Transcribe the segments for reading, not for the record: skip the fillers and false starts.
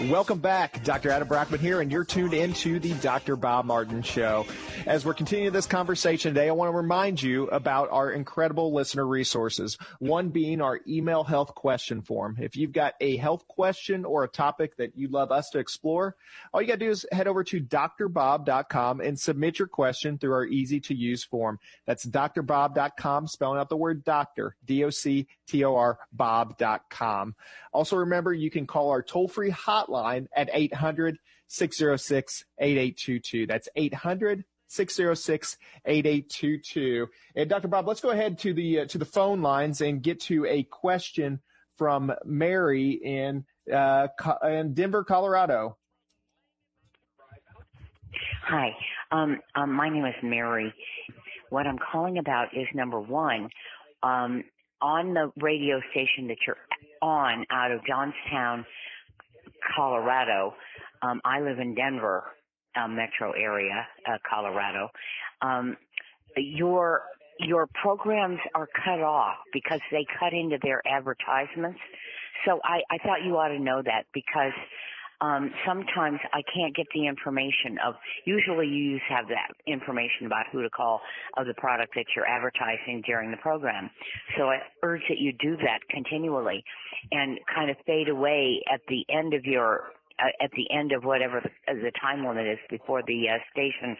Welcome back. Dr. Adam Brockman here, and you're tuned into the Dr. Bob Martin Show. As we're continuing this conversation today, I want to remind you about our incredible listener resources, one being our email health question form. If you've got a health question or a topic that you'd love us to explore, all you got to do is head over to drbob.com and submit your question through our easy-to-use form. That's drbob.com, spelling out the word doctor, D-O-C-T-O-R, bob.com. Also, remember, you can call our toll-free hotline at 800-606-8822. That's 800-606-8822. And Dr. Bob, let's go ahead to the phone lines and get to a question from Mary in Denver, Colorado. Hi, my name is Mary. What I'm calling about is, number one, on the radio station that you're on out of Johnstown, Colorado. I live in Denver, metro area, Colorado. Your programs are cut off because they cut into their advertisements. So I thought you ought to know that, because sometimes I can't get the information usually you have that information about who to call of the product that you're advertising during the program. So I urge that you do that continually and kind of fade away at the end of whatever the time limit is before the station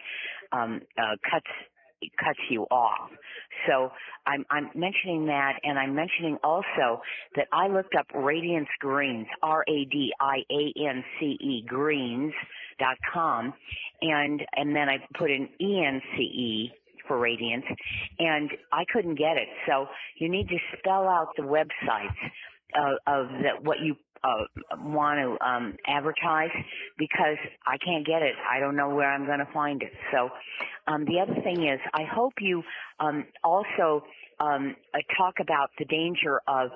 cuts you off. So I'm mentioning that, and I'm mentioning also that I looked up Radiance Greens, RADIANCE greens.com, and then I put in ENCE for Radiance, and I couldn't get it. So you need to spell out the websites of what you want to advertise, because I can't get it. I don't know where I'm going to find it. So the other thing is, I hope you also talk about the danger of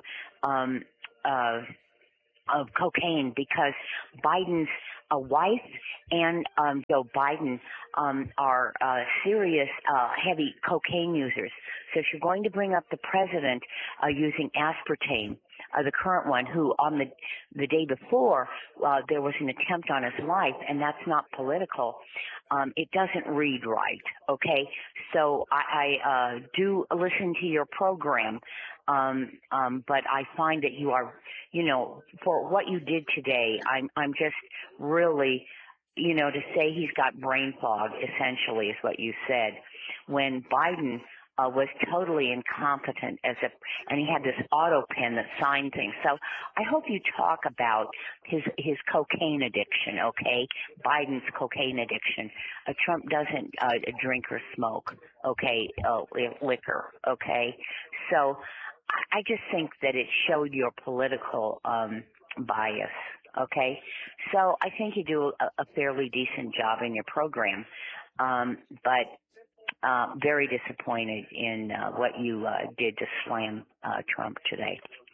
cocaine, because Biden's wife and Joe Biden are serious heavy cocaine users. So if you're going to bring up the president using aspartame, the current one, who on the day before there was an attempt on his life, and that's not political, it doesn't read right. Okay, so I do listen to your program, but I find that you are, for what you did today, I'm just really, to say he's got brain fog, essentially, is what you said, when Biden was totally incompetent and he had this auto pen that signed things. So I hope you talk about his cocaine addiction, okay? Biden's cocaine addiction. Trump doesn't drink or smoke, okay, liquor, okay? So I just think that it showed your political bias, okay? So I think you do a fairly decent job in your program, but very disappointed in what you did to slam Trump today.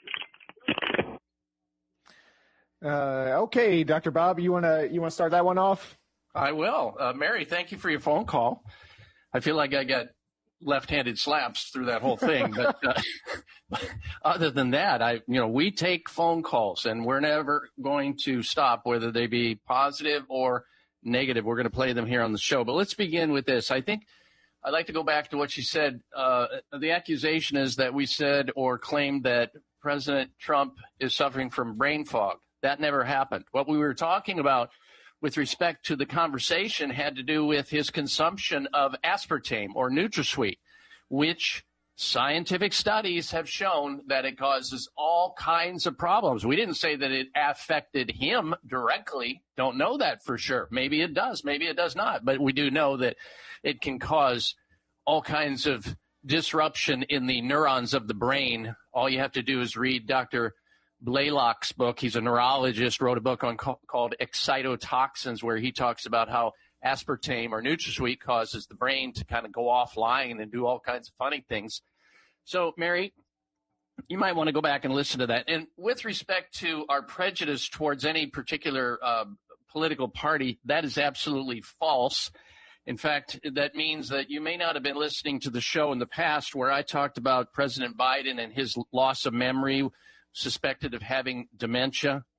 Okay, Dr. Bob, you wanna start that one off? I will. Mary, thank you for your phone call. I feel like I got left-handed slaps through that whole thing, but other than that, we take phone calls, and we're never going to stop, whether they be positive or negative. We're going to play them here on the show. But let's begin with this. I think I'd like to go back to what she said. The accusation is that we said or claimed that President Trump is suffering from brain fog. That never happened. What we were talking about with respect to the conversation had to do with his consumption of aspartame or NutraSweet, which scientific studies have shown that it causes all kinds of problems. We didn't say that it affected him directly. Don't know that for sure. Maybe it does. Maybe it does not. But we do know that it can cause all kinds of disruption in the neurons of the brain. All you have to do is read Dr. Blaylock's book. He's a neurologist, wrote a book called Excitotoxins, where he talks about how aspartame or NutraSweet causes the brain to kind of go offline and do all kinds of funny things. So, Mary, you might want to go back and listen to that. And with respect to our prejudice towards any particular political party, that is absolutely false. In fact, that means that you may not have been listening to the show in the past where I talked about President Biden and his loss of memory, suspected of having dementia.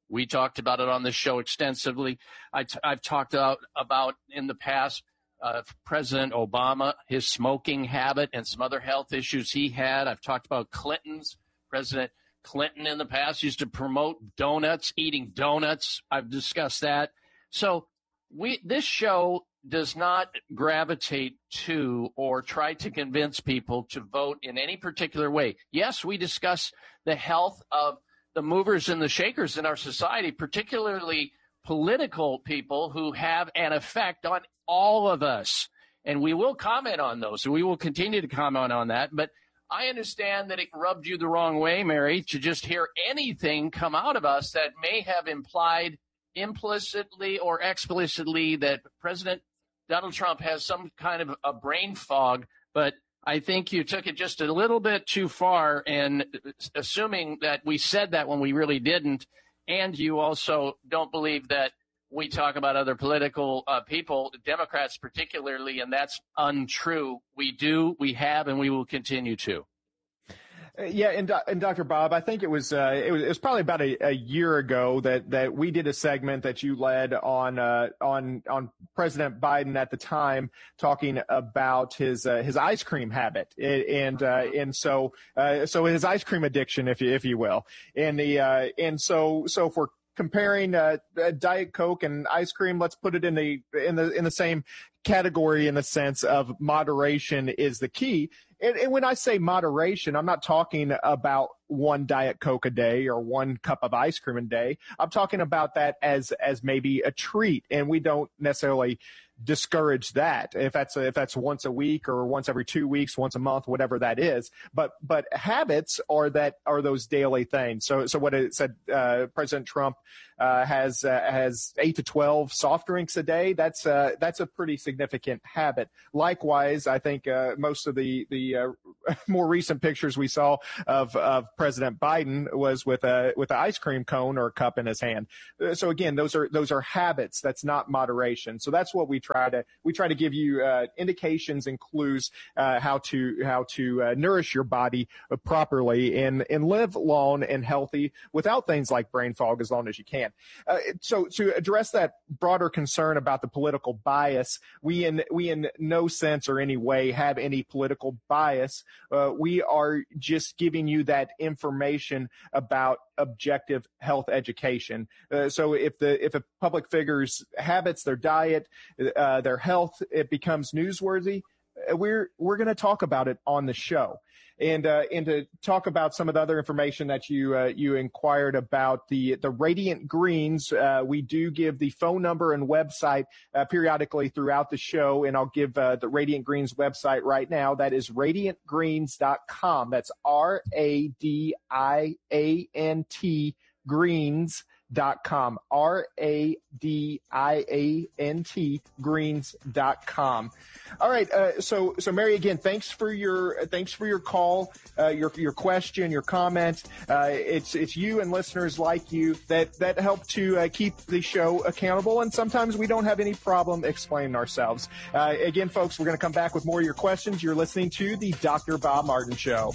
We talked about it on this show extensively. I've talked about in the past President Obama, his smoking habit and some other health issues he had. I've talked about President Clinton in the past used to promote donuts, eating donuts. I've discussed that. So this show does not gravitate to or try to convince people to vote in any particular way. Yes, we discuss the health of the movers and the shakers in our society, particularly political people who have an effect on all of us. And we will comment on those. We will continue to comment on that. But I understand that it rubbed you the wrong way, Mary, to just hear anything come out of us that may have implied implicitly or explicitly that President Donald Trump has some kind of a brain fog. But I think you took it just a little bit too far in assuming that we said that when we really didn't. And you also don't believe that we talk about other political people, Democrats particularly, and that's untrue. We do, we have, and we will continue to. Yeah, and Dr. Bob, I think it was probably about a year ago that we did a segment that you led on President Biden at the time, talking about his ice cream habit and so his ice cream addiction, if you will, and so if we're comparing Diet Coke and ice cream, let's put it in the same category in the sense of moderation is the key. And when I say moderation, I'm not talking about one Diet Coke a day or one cup of ice cream a day. I'm talking about that as maybe a treat, and we don't necessarily discourage that if that's once a week or once every 2 weeks, once a month, whatever that is. But habits are those daily things. So what it said, President Trump has 8 to 12 soft drinks a day. That's a pretty significant habit. Likewise, I think most of the more recent pictures we saw of President Biden was with an ice cream cone or a cup in his hand. So again, those are habits. That's not moderation. So that's what we try to give you indications and clues how to nourish your body properly and live long and healthy without things like brain fog as long as you can. So to address that broader concern about the political bias, we in no sense or any way have any political bias. We are just giving you that information about objective health education. So if a public figure's habits, their diet, their health, it becomes newsworthy, we're going to talk about it on the show. And to talk about some of the other information that you inquired about, the Radiant Greens, we do give the phone number and website periodically throughout the show, and I'll give the Radiant Greens website right now. That is radiantgreens.com. That's RADIANT greens.com. RADIANT greens.com. All right. So Mary, again, thanks for your call, your question, your comment. It's you and listeners like you that help to keep the show accountable. And sometimes we don't have any problem explaining ourselves. Again, folks, we're going to come back with more of your questions. You're listening to the Dr. Bob Martin Show.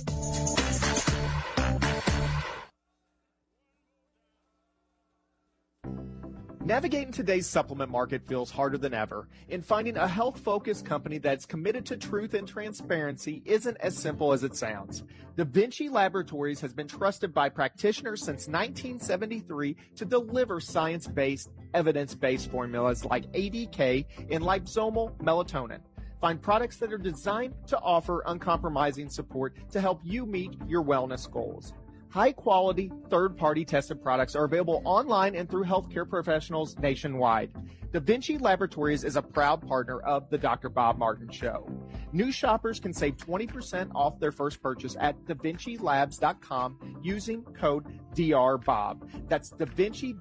Navigating today's supplement market feels harder than ever, and finding a health-focused company that's committed to truth and transparency isn't as simple as it sounds. Da Vinci Laboratories has been trusted by practitioners since 1973 to deliver science-based, evidence-based formulas like ADK and liposomal melatonin. Find products that are designed to offer uncompromising support to help you meet your wellness goals. High-quality, third-party tested products are available online and through healthcare professionals nationwide. Da Vinci Laboratories is a proud partner of the Dr. Bob Martin Show. New shoppers can save 20% off their first purchase at DaVinciLabs.com using code DRBOB. That's DaVinci,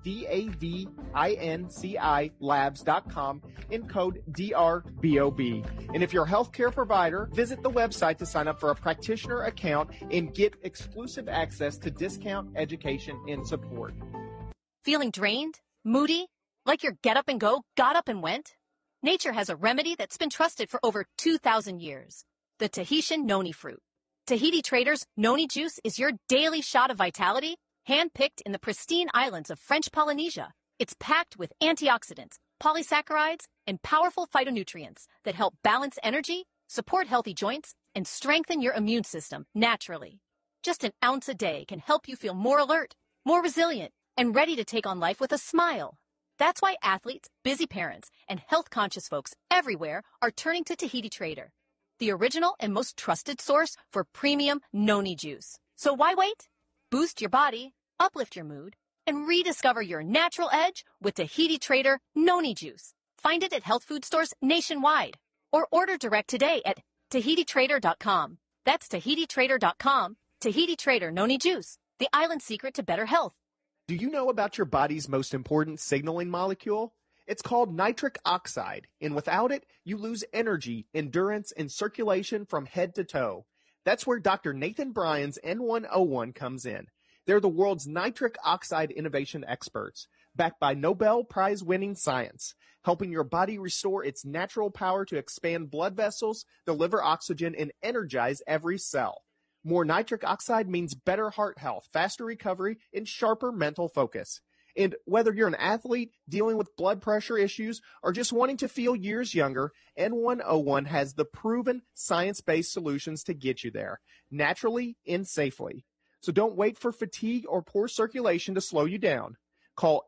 DAVINCI Labs.com in code DRBOB. And if you're a healthcare provider, visit the website to sign up for a practitioner account and get exclusive access to discount, education, and support. Feeling drained? Moody? Like your get up and go got up and went? Nature has a remedy that's been trusted for over 2,000 years. The Tahitian noni fruit. Tahiti Traders Noni Juice is your daily shot of vitality Hand-picked in the pristine islands of French Polynesia, it's packed with antioxidants, polysaccharides, and powerful phytonutrients that help balance energy, support healthy joints, and strengthen your immune system naturally. Just an ounce a day can help you feel more alert, more resilient, and ready to take on life with a smile. That's why athletes, busy parents, and health-conscious folks everywhere are turning to Tahiti Trader, the original and most trusted source for premium noni juice. So why wait? Boost your body, uplift your mood, and rediscover your natural edge with Tahiti Trader Noni Juice. Find it at health food stores nationwide or order direct today at TahitiTrader.com. That's TahitiTrader.com. Tahiti Trader Noni Juice, the island secret to better health. Do you know about your body's most important signaling molecule? It's called nitric oxide, and without it, you lose energy, endurance, and circulation from head to toe. That's where Dr. Nathan Bryan's N101 comes in. They're the world's nitric oxide innovation experts, backed by Nobel Prize-winning science, helping your body restore its natural power to expand blood vessels, deliver oxygen, and energize every cell. More nitric oxide means better heart health, faster recovery, and sharper mental focus. And whether you're an athlete dealing with blood pressure issues or just wanting to feel years younger, N101 has the proven science-based solutions to get you there, naturally and safely. So don't wait for fatigue or poor circulation to slow you down. Call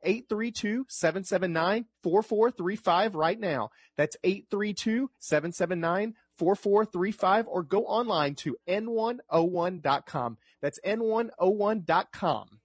832-779-4435 right now. That's 832-779-4435, or go online to n101.com. That's n101.com.